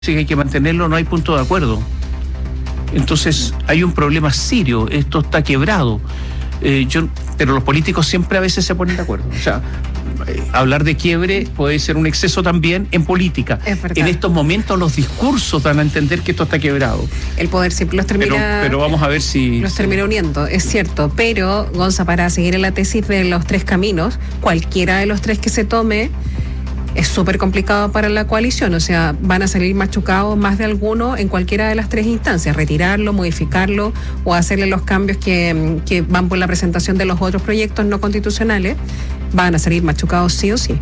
que hay que mantenerlo, no hay punto de acuerdo. Entonces hay un problema serio, esto está quebrado. Pero los políticos siempre a veces se ponen de acuerdo. O sea, hablar de quiebre puede ser un exceso también en política. En estos momentos los discursos dan a entender que esto está quebrado. El poder siempre los termina... Pero vamos a ver si... Los termina uniendo, es cierto. Pero, Gonza, para seguir en la tesis de los tres caminos, cualquiera de los tres que se tome es súper complicado para la coalición. O sea, van a salir machucados más de alguno en cualquiera de las tres instancias. Retirarlo, modificarlo o hacerle los cambios que van por la presentación de los otros proyectos no constitucionales. Van a salir machucados sí o sí.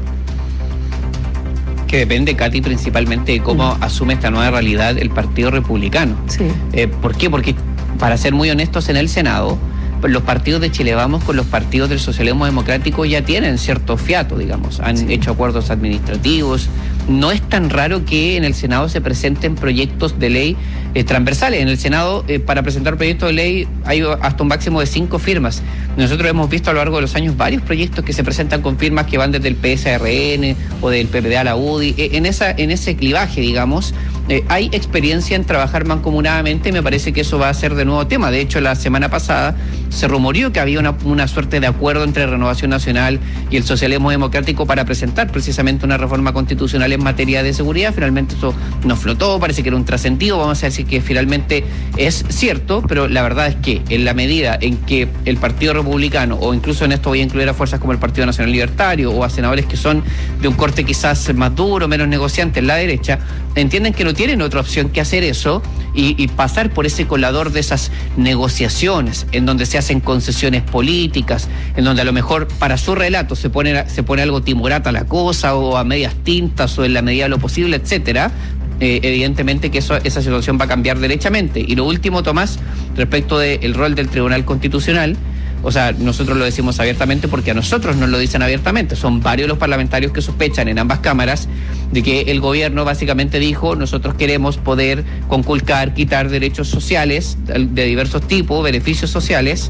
Que depende, Katy, principalmente de cómo asume esta nueva realidad el Partido Republicano. Sí. ¿Por qué? Porque, para ser muy honestos, en el Senado, los partidos de Chile Vamos con los partidos del socialismo democrático ya tienen cierto fiato, digamos. Han hecho acuerdos administrativos. No es tan raro que en el Senado se presenten proyectos de ley transversales. En el Senado, para presentar proyectos de ley, hay hasta un máximo de 5 firmas. Nosotros hemos visto a lo largo de los años varios proyectos que se presentan con firmas que van desde el PSRN o del PPD a la UDI. En ese clivaje, digamos, hay experiencia en trabajar mancomunadamente. Me parece que eso va a ser de nuevo tema. De hecho, la semana pasada se rumoreó que había una suerte de acuerdo entre Renovación Nacional y el socialismo democrático para presentar precisamente una reforma constitucional en materia de seguridad. Finalmente eso no flotó, parece que era un trascendido. Vamos a decir que finalmente es cierto, pero la verdad es que en la medida en que el Partido Republicano, o incluso en esto voy a incluir a fuerzas como el Partido Nacional Libertario o a senadores que son de un corte quizás más duro, menos negociante en la derecha, entienden que no tienen otra opción que hacer eso y pasar por ese colador de esas negociaciones en donde se hacen concesiones políticas, en donde a lo mejor para su relato se pone algo timorata a la cosa o a medias tintas o en la medida de lo posible, etcétera. Evidentemente que esa situación va a cambiar derechamente. Y lo último, Tomás, respecto del rol del Tribunal Constitucional, o sea, nosotros lo decimos abiertamente porque a nosotros nos lo dicen abiertamente. Son varios los parlamentarios que sospechan en ambas cámaras de que el gobierno básicamente dijo: nosotros queremos poder conculcar, quitar derechos sociales de diversos tipos, beneficios sociales,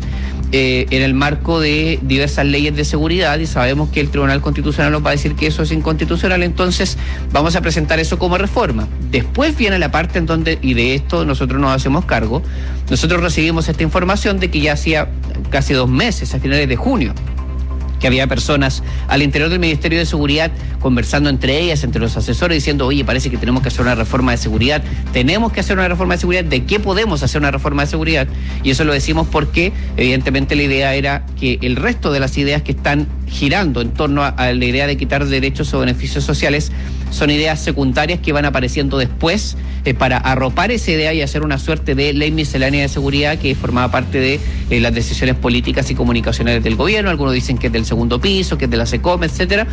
en el marco de diversas leyes de seguridad, y sabemos que el Tribunal Constitucional nos va a decir que eso es inconstitucional. Entonces vamos a presentar eso como reforma. Después viene la parte en donde, y de esto nosotros nos hacemos cargo, nosotros recibimos esta información de que ya hacía casi 2 meses, a finales de junio, que había personas al interior del Ministerio de Seguridad conversando entre ellas, entre los asesores, diciendo: oye, parece que tenemos que hacer una reforma de seguridad, tenemos que hacer una reforma de seguridad, ¿de qué podemos hacer una reforma de seguridad? Y eso lo decimos porque evidentemente la idea era que el resto de las ideas que están girando en torno a la idea de quitar derechos o beneficios sociales son ideas secundarias que van apareciendo después para arropar esa idea y hacer una suerte de ley miscelánea de seguridad que formaba parte de las decisiones políticas y comunicacionales del gobierno. Algunos dicen que es del segundo piso, que es de la SECOM, etcétera.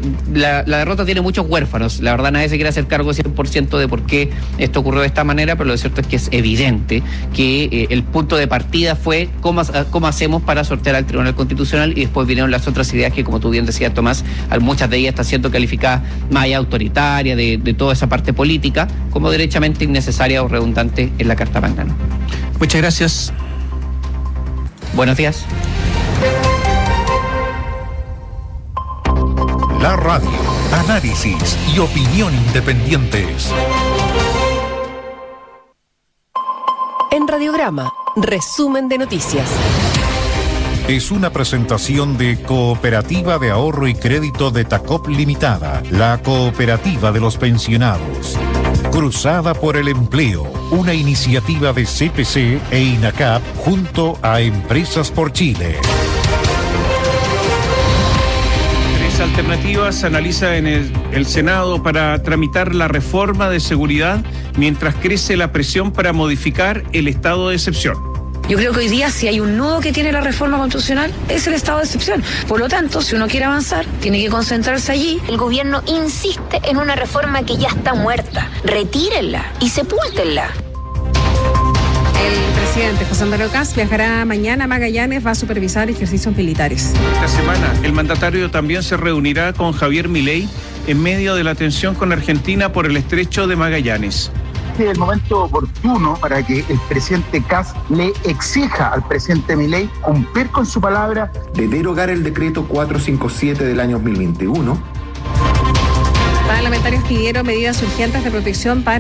La derrota tiene muchos huérfanos. La verdad, nadie se quiere hacer cargo 100% de por qué esto ocurrió de esta manera, pero lo cierto es que es evidente que el punto de partida fue cómo hacemos para sortear al Tribunal Constitucional, y después vinieron las otras ideas que, como tú bien decías, Tomás, muchas de ellas están siendo calificadas más allá autoritaria, de toda esa parte política, como derechamente innecesaria o redundante en la Carta Magna, ¿no? Muchas gracias. Buenos días. La radio, análisis y opinión independientes. En Radiograma, resumen de noticias. Es una presentación de Cooperativa de Ahorro y Crédito de Tacop Limitada, la cooperativa de los pensionados. Cruzada por el Empleo, una iniciativa de CPC e INACAP junto a Empresas por Chile. Tres alternativas se analiza en el Senado para tramitar la reforma de seguridad mientras crece la presión para modificar el estado de excepción. Yo creo que hoy día, si hay un nudo que tiene la reforma constitucional, es el estado de excepción. Por lo tanto, si uno quiere avanzar, tiene que concentrarse allí. El gobierno insiste en una reforma que ya está muerta. Retírenla y sepúltenla. El presidente José Antonio Kast viajará mañana a Magallanes, va a supervisar ejercicios militares. Esta semana el mandatario también se reunirá con Javier Milei en medio de la tensión con Argentina por el estrecho de Magallanes. Este es el momento oportuno para que el presidente Kast le exija al presidente Milei cumplir con su palabra de derogar el decreto 457 del año 2021. Parlamentarios pidieron medidas urgentes de protección para